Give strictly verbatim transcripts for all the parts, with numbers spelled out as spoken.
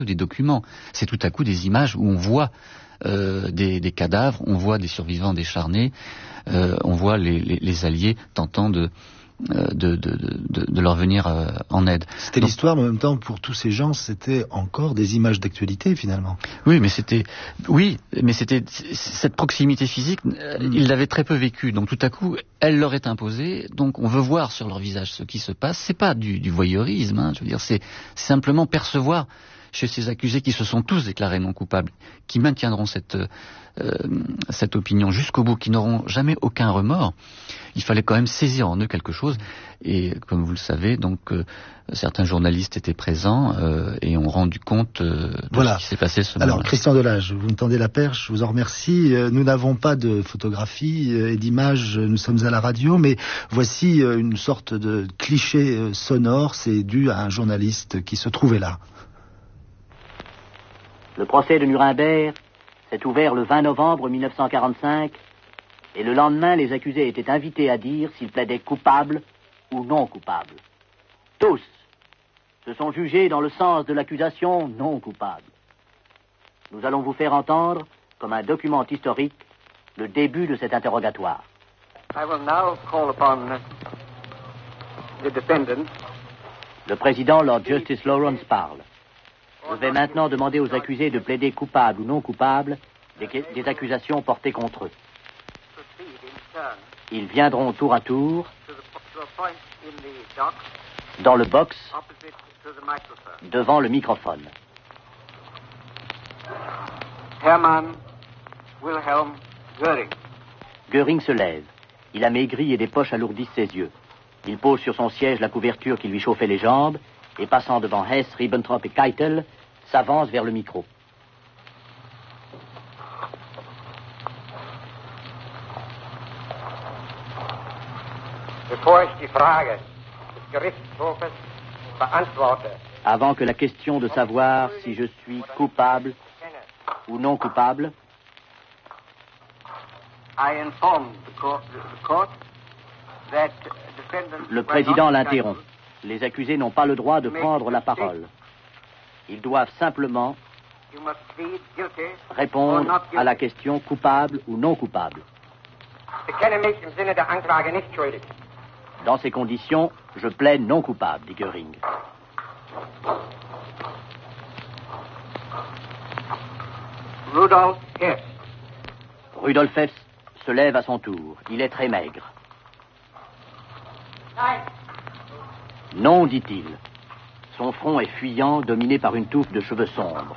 des documents. C'est tout à coup des images où on voit euh, des, des cadavres, on voit des survivants décharnés, euh, on voit les, les, les alliés tentant de De, de, de, de leur venir euh, en aide. C'était Donc, l'histoire, mais en même temps, pour tous ces gens, c'était encore des images d'actualité, finalement. Oui, mais c'était, oui, mais c'était cette proximité physique, mm. ils l'avaient très peu vécue. Donc tout à coup, elle leur est imposée. Donc on veut voir sur leur visage ce qui se passe. C'est pas du, du voyeurisme. Hein, je veux dire, c'est simplement percevoir chez ces accusés qui se sont tous déclarés non coupables, qui maintiendront cette euh, cette opinion jusqu'au bout, qui n'auront jamais aucun remords. Il fallait quand même saisir en eux quelque chose. Et comme vous le savez, donc euh, certains journalistes étaient présents euh, et ont rendu compte euh, de voilà. ce qui s'est passé ce moment-là. Alors, Christian Delage, vous me tendez la perche, je vous en remercie. Nous n'avons pas de photographie et d'images, nous sommes à la radio, mais voici une sorte de cliché sonore, c'est dû à un journaliste qui se trouvait là. Le procès de Nuremberg s'est ouvert le vingt novembre mille neuf cent quarante-cinq et le lendemain, les accusés étaient invités à dire s'ils plaidaient coupables ou non coupables. Tous se sont jugés dans le sens de l'accusation non coupable. Nous allons vous faire entendre, comme un document historique, le début de cet interrogatoire. I will now call upon the defendant. Le président, Lord Justice Lawrence, parle. Je vais maintenant demander aux accusés de plaider coupables ou non coupables des, des accusations portées contre eux. Ils viendront tour à tour dans le box devant le microphone. Hermann Wilhelm Göring. Göring se lève. Il a maigri et des poches alourdissent ses yeux. Il pose sur son siège la couverture qui lui chauffait les jambes et passant devant Hess, Ribbentrop et Keitel, s'avance vers le micro. Avant que la question de savoir si je suis coupable ou non coupable, le président l'interrompt. Les accusés n'ont pas le droit de prendre la parole. Ils doivent simplement répondre à la question coupable ou non coupable. Dans ces conditions, je plaide non coupable, dit Göring. Rudolf Hess. Rudolf Hess se lève à son tour. Il est très maigre. Non, dit-il. Son front est fuyant, dominé par une touffe de cheveux sombres.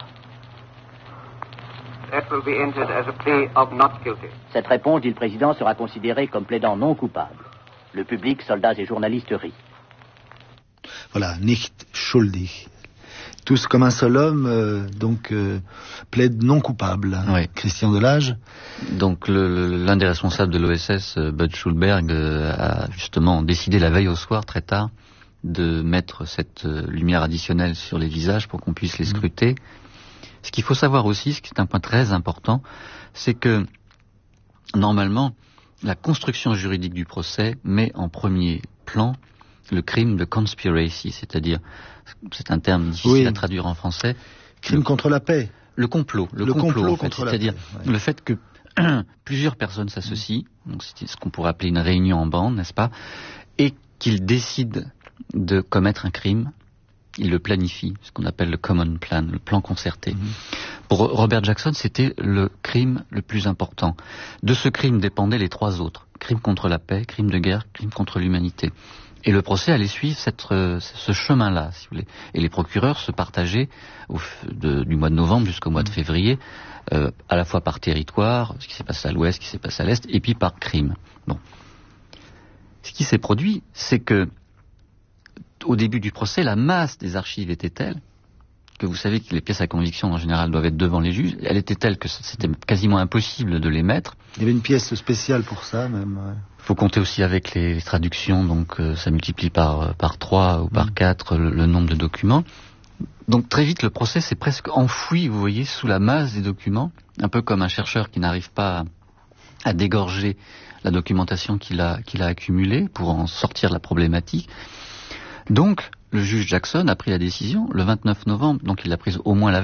Cette réponse, dit le président, sera considérée comme plaidant non coupable. Le public, soldats et journalistes rient. Voilà, nicht schuldig. Tous comme un seul homme, euh, donc euh, plaide non coupable. Oui. Christian Delage. Donc le, le, l'un des responsables de l'O S S, Bud Schulberg, euh, a justement décidé la veille au soir, très tard, de mettre cette euh, lumière additionnelle sur les visages pour qu'on puisse les scruter. Mmh. Ce qu'il faut savoir aussi, ce qui est un point très important, c'est que normalement, la construction juridique du procès met en premier plan le crime de conspiracy, c'est-à-dire, c'est un terme difficile oui. à traduire en français. Crime le, contre la paix. Le complot, le, le complot, complot en fait, contre c'est-à-dire la paix, ouais. le fait que plusieurs personnes s'associent, donc c'est ce qu'on pourrait appeler une réunion en bande, n'est-ce pas, et qu'ils décident de commettre un crime, ils le planifient, ce qu'on appelle le common plan, le plan concerté. Mm-hmm. Pour Robert Jackson, c'était le crime le plus important. De ce crime dépendaient les trois autres. Crime contre la paix, crime de guerre, crime contre l'humanité. Et le procès allait suivre cette, euh, ce chemin-là, si vous voulez. Et les procureurs se partageaient au, de, du mois de novembre jusqu'au mois de février, euh, à la fois par territoire, ce qui s'est passé à l'ouest, ce qui s'est passé à l'est, et puis par crime. Bon. Ce qui s'est produit, c'est que au début du procès, la masse des archives était telle que vous savez que les pièces à conviction en général doivent être devant les juges. Elle était telle que c'était quasiment impossible de les mettre. Il y avait une pièce spéciale pour ça même. Ouais. Il faut compter aussi avec les, les traductions, donc euh, ça multiplie par par trois ou par quatre le, le nombre de documents. Donc très vite le procès s'est presque enfoui, vous voyez, sous la masse des documents, un peu comme un chercheur qui n'arrive pas à, à dégorger la documentation qu'il a qu'il a accumulée pour en sortir la problématique. Donc le juge Jackson a pris la décision le vingt-neuf novembre, donc il l'a prise au moins la